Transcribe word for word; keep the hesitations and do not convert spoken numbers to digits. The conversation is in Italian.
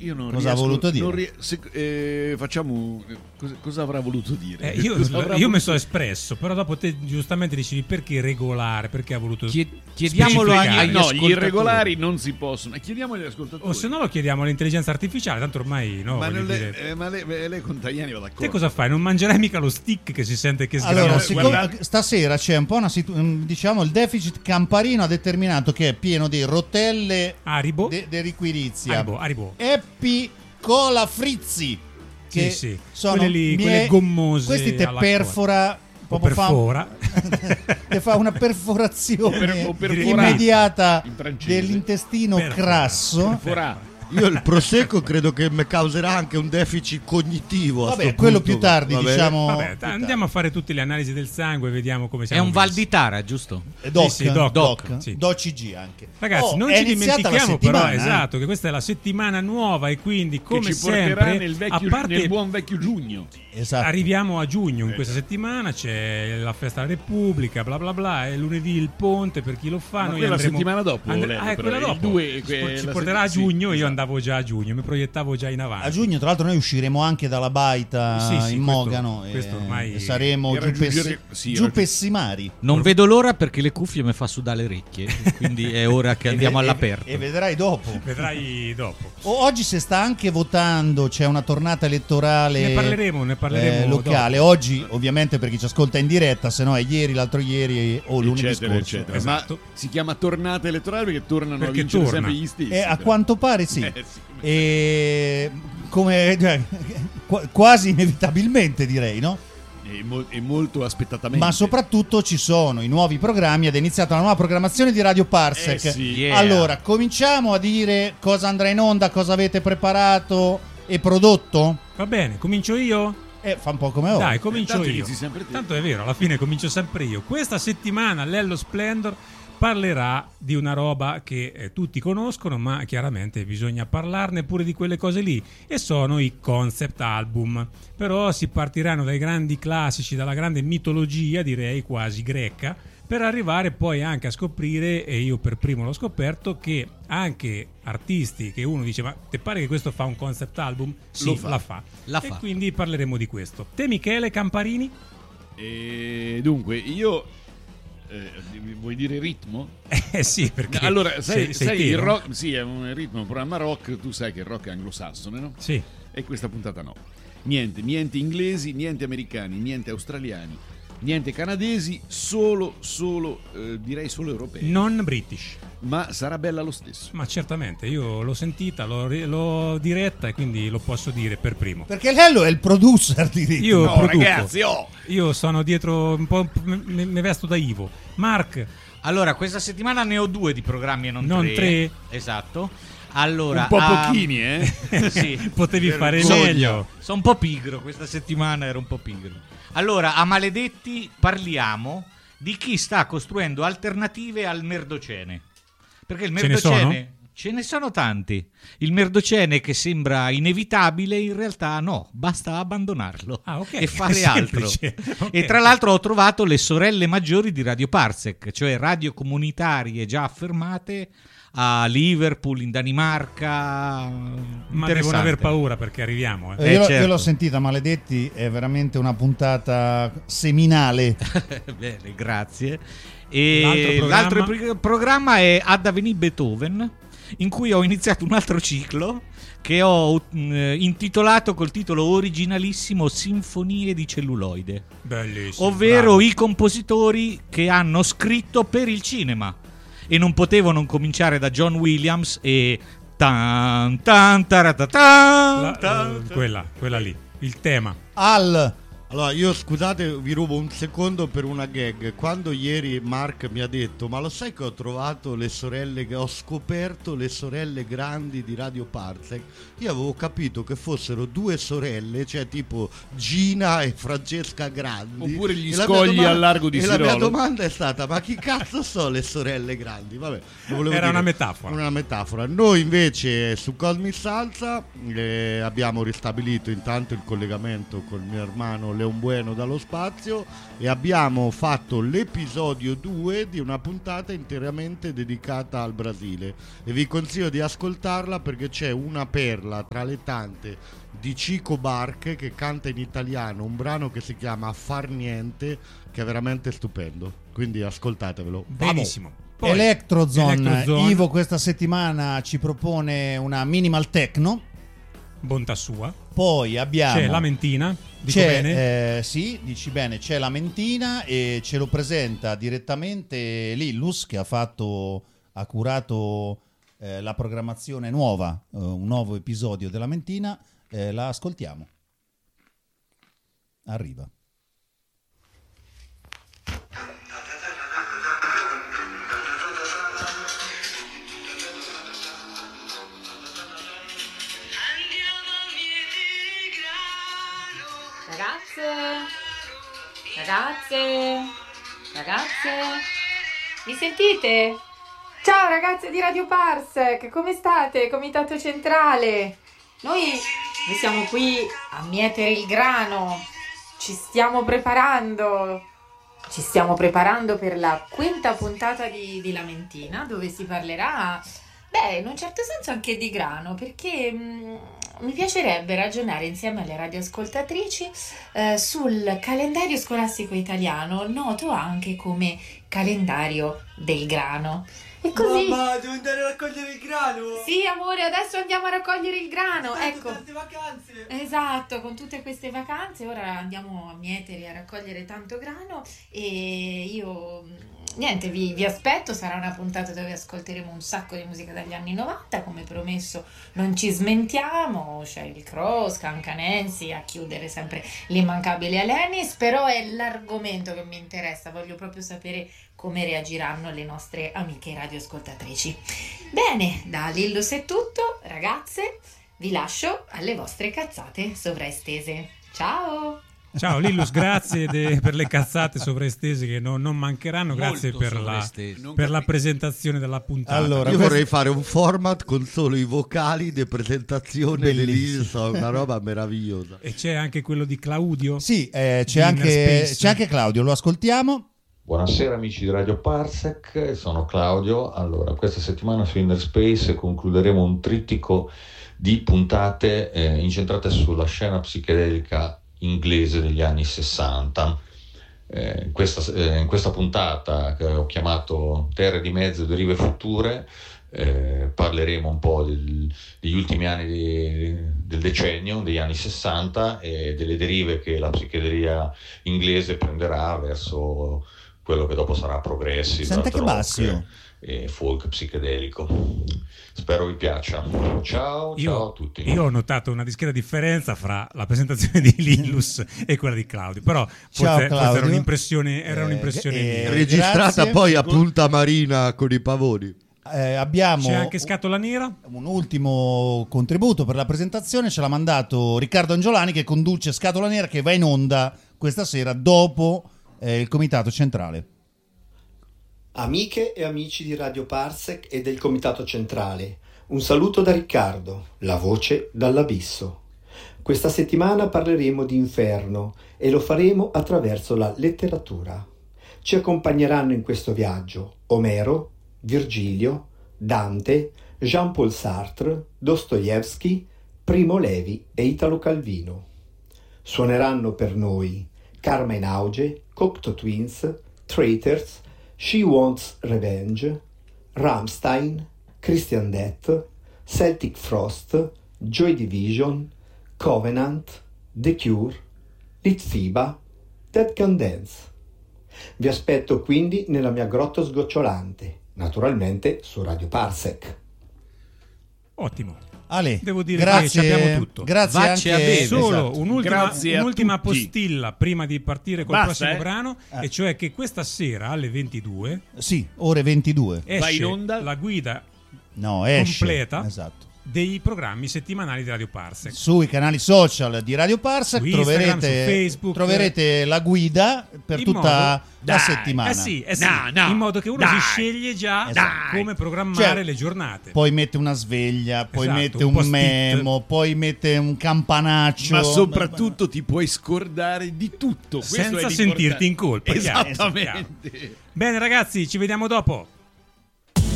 io non cosa riesco, ha voluto dire? Non rie- se, eh, facciamo cosa, cosa avrà voluto dire? Eh, io Cosa avrà io voluto... mi sono espresso, però dopo te giustamente dicevi perché regolare, perché ha voluto Chied- chiediamolo specificare. agli No, ascoltatori. gli irregolari non si possono. Chiediamo agli ascoltatori. O se no lo chiediamo all'intelligenza artificiale, tanto ormai no. ma, voglio non le- dire. eh, ma lei, lei con Tajani va d'accordo. Te cosa fai? Non mangerai mica lo stick che si sente che sgrana. Allora, Guarda- siccome guarda- stasera c'è un po' una situazione, diciamo, il deficit Camparino ha determinato che è pieno di rotelle Aribo, de, de Riquirizia, Aribo, Aribo. Eppi Cola Frizzi, che Sì, sì. sono Quelle lì, mie- quelle gommose questi te alla perfora O proprio fa- perfora. te fa una perforazione O per- o perforare. immediata In francese. dell'intestino Perfora. crasso. Perforare. Io il prosecco credo che mi causerà anche un deficit cognitivo. a Vabbè, sto quello punto. più tardi, Va bene? diciamo. Vabbè, più ta- tardi. andiamo a fare tutte le analisi del sangue e vediamo come È siamo un Val messi. di Tara, giusto? Eh, Doc, Sì, sì, Doc, Doc, Doc, sì. Doc G anche. Ragazzi, Oh, non è ci iniziata la dimentichiamo però, settimana, eh. esatto, che questa è la settimana nuova e quindi come che ci porterà sempre, nel, a vecchio, parte nel buon vecchio giugno. Esatto. arriviamo a giugno in questa settimana, c'è la festa della Repubblica, bla bla bla, e lunedì il ponte per chi lo fa. Ma Noi quella andremo- settimana dopo, and- Lello, ah, è però, quella il dopo. due, ci, que- ci la porterà a sett- sì, giugno, io esatto. andavo già a giugno, mi proiettavo già in avanti. A giugno, tra l'altro, noi usciremo anche dalla baita Sì, sì, in questo- Mogano questo e, ormai- e saremo e giù, raggiungere- pessi- sì, giù raggiung- pessimari. Non vedo l'ora perché le cuffie mi fa sudare le orecchie, quindi è ora che andiamo E- e- all'aperto. E vedrai dopo. Vedrai dopo. O- Oggi si sta anche votando, c'è una tornata elettorale Ne parleremo, ne parleremo eh, locale. dopo. Oggi, ovviamente, per chi ci ascolta in diretta, se no è ieri, l'altro ieri o lunedì eccetera, scorso. eccetera. Esatto. Ma si chiama tornata elettorale perché tornano Perché a vincere torna. sempre gli stessi. E a però. quanto pare sì. Eh, sì. E come cioè, qu- quasi inevitabilmente, direi, no? E, mo- e molto aspettatamente. Ma soprattutto ci sono i nuovi programmi ed è iniziata la nuova programmazione di Radio Parsec. Eh sì. Yeah. Allora, cominciamo a dire cosa andrà in onda, cosa avete preparato e prodotto? Va bene, comincio io? Eh, fa un po' come ora. Dai, comincio Tanto io. inizi sempre te. Tanto è vero, alla fine comincio sempre io. Questa settimana Lello Splendor parlerà di una roba che eh, tutti conoscono, ma chiaramente bisogna parlarne pure di quelle cose lì, e sono i concept album. Però si partiranno dai grandi classici, dalla grande mitologia, direi quasi greca, per arrivare poi anche a scoprire, e io per primo l'ho scoperto, che anche artisti che uno dice ma te pare che questo fa un concept album? Sì, Lo fa. la fa. La e fa. quindi parleremo di questo. Te Michele Camparini? E dunque, io eh, vuoi dire ritmo? Eh sì, perché Allora, sai, sei- sei sai te, il no? rock, sì, è un ritmo, un programma rock, tu sai che il rock è anglosassone, no? Sì. E questa puntata no. Niente, niente inglesi, niente americani, niente australiani, niente canadesi, solo, solo, eh, direi solo europei. Non British. Ma sarà bella lo stesso. Ma certamente, io l'ho sentita, l'ho, ri- l'ho diretta e quindi lo posso dire per primo. Perché Lello è il producer di ritmo. Io No, produco. ragazzi, oh! Io sono dietro un po', mi, mi vesto da Ivo. Mark, Allora, questa settimana ne ho due di programmi e non, Non tre. Esatto. Allora, Un po' ah, pochini, eh? sì. potevi fare Vergogna. meglio. Sono un po' pigro, questa settimana ero un po' pigro. Allora, a Maledetti parliamo di chi sta costruendo alternative al merdocene. Perché il Ce ne merdocene ce ne sono tanti. Il merdocene che sembra inevitabile, in realtà no, basta abbandonarlo Ah, ok. e fare È altro. semplice. Ok. E tra l'altro ho trovato le sorelle maggiori di Radio Parsec, cioè radio comunitarie già affermate a Liverpool, in Danimarca. Ma Interessante. devono aver paura perché arriviamo. Eh. Eh, io, Eh, certo. io l'ho sentita, Maledetti, è veramente una puntata seminale. Bene, grazie. L'altro E programma? l'altro pro- programma è Ad Aveni Beethoven, in cui ho iniziato un altro ciclo che ho eh, intitolato col titolo originalissimo Sinfonie di celluloide, Bellissimo. ovvero bravo. i compositori che hanno scritto per il cinema, e non potevo non cominciare da John Williams e tan tan taratatan, La- tan, eh, tan. quella, quella lì, il tema. Al Allora, io scusate, vi rubo un secondo per una gag. Quando ieri Mark mi ha detto, ma lo sai che ho trovato le sorelle, che ho scoperto le sorelle grandi di Radio Parsec, io avevo capito che fossero due sorelle, cioè tipo Gina e Francesca Grandi. Oppure gli E la mia scogli domanda- al largo di E la mia Sirolo. domanda è stata, ma chi cazzo sono le sorelle grandi? Vabbè, lo volevo Era dire. una metafora. Una metafora. Noi invece su Cosmic Salsa eh, abbiamo ristabilito intanto il collegamento col mio hermano mille un bueno dallo spazio e abbiamo fatto l'episodio due di una puntata interamente dedicata al Brasile e vi consiglio di ascoltarla perché c'è una perla tra le tante di Chico Barche che canta in italiano un brano che si chiama Far Niente, che è veramente stupendo, quindi ascoltatevelo. Benissimo. Poi, Electrozone. Electrozone. Ivo questa settimana ci propone una minimal techno. Bontà sua. Poi abbiamo C'è Lamentina, dico c'è, bene? eh, sì, dici bene, c'è Lamentina e ce lo presenta direttamente Lillus che ha fatto ha curato eh, la programmazione nuova, eh, un nuovo episodio della Lamentina, eh, la ascoltiamo. Arriva. Ragazze, ragazze, ragazze, mi sentite? Ciao ragazze di Radio Parsec, come state? Comitato Centrale. Noi, noi siamo qui a mietere il grano, ci stiamo preparando, ci stiamo preparando per la quinta puntata di, di Lamentina, dove si parlerà, beh, in un certo senso anche di grano, perché mh, mi piacerebbe ragionare insieme alle radioascoltatrici eh, sul calendario scolastico italiano, noto anche come calendario del grano. E così... Mamma, devo andare a raccogliere il grano! Sì, amore, adesso andiamo a raccogliere il grano, ecco. Tante vacanze! Esatto, con tutte queste vacanze ora andiamo a mietere a raccogliere tanto grano e io niente, vi, vi aspetto, sarà una puntata dove ascolteremo un sacco di musica dagli anni novanta, come promesso non ci smentiamo, Sheryl Crow, Skanka Nancy, a chiudere sempre l'immancabile Alanis, però è l'argomento che mi interessa, voglio proprio sapere come reagiranno le nostre amiche radioascoltatrici. Bene, da Lillus è tutto, ragazze, vi lascio alle vostre cazzate sovraestese. Ciao! Ciao Lillus, grazie de- per le cazzate sovraestese che non, non mancheranno, grazie Molto per, la, sovraestese. per la presentazione della puntata. Allora, Io questo- vorrei fare un format con solo i vocali di presentazione Bellissimo. dell'I S A, una roba meravigliosa. E c'è anche quello di Claudio? Sì, eh, c'è, Di anche, Inner Space. c'è anche Claudio, lo ascoltiamo. Buonasera amici di Radio Parsec, sono Claudio. Allora, questa settimana su Inner Space concluderemo un trittico di puntate eh, incentrate sulla scena psichedelica inglese degli anni sessanta. Eh, in, questa, eh, in questa puntata che ho chiamato Terre di Mezzo e Derive Future eh, parleremo un po' del, degli ultimi anni di, del decennio, degli anni sessanta e delle derive che la psichedelia inglese prenderà verso quello che dopo sarà progressive, Sente hard che rock bassio. e folk psichedelico. Spero vi piaccia. Ciao, Io, ciao a tutti. io ho notato una discreta differenza fra la presentazione di Lillus e quella di Claudio, però Ciao, forse, forse era Claudio. un'impressione, era Eh, un'impressione eh, mia. Registrata grazie. poi a Punta Marina con i pavoni. Eh, abbiamo C'è anche Scatola Nera? un ultimo contributo per la presentazione, ce l'ha mandato Riccardo Angiolani che conduce Scatola Nera, che va in onda questa sera dopo eh, il Comitato Centrale. Amiche e amici di Radio Parsec e del Comitato Centrale, un saluto da Riccardo, la voce dall'abisso. Questa settimana parleremo di Inferno e lo faremo attraverso la letteratura. Ci accompagneranno in questo viaggio Omero, Virgilio, Dante, Jean-Paul Sartre, Dostoevsky, Primo Levi e Italo Calvino. Suoneranno per noi Karma in Auge, Cocteau Twins, Traitors, She Wants Revenge, Rammstein, Christian Death, Celtic Frost, Joy Division, Covenant, The Cure, Litfiba, Dead Can Dance. Vi aspetto quindi nella mia grotta sgocciolante, naturalmente su Radio Parsec. Ottimo. Ale, Devo dire grazie, che abbiamo tutto. Grazie Vacci a anche bere. Solo esatto. un'ultima, Grazie a un'ultima tutti. postilla prima di partire col Basta, prossimo eh? brano, Eh. e cioè che questa sera alle ventidue Sì, ore ventidue. esce Va in onda? la guida No, esce. completa Esatto. dei programmi settimanali di Radio Parsec. Sui canali social di Radio Parsec Su Instagram, troverete, su Facebook. troverete la guida per In tutta modo- la Dai, settimana. Eh sì, eh sì, No, no, in modo che uno dai, si sceglie già dai. come programmare Cioè, le giornate. Poi mette una sveglia, poi Esatto, mette un un, post-it. memo, poi mette un campanaccio. Ma soprattutto ti puoi scordare di tutto. Questo Senza è l'importante. sentirti in colpa, chiaro, Esattamente. Bene ragazzi, ci vediamo dopo.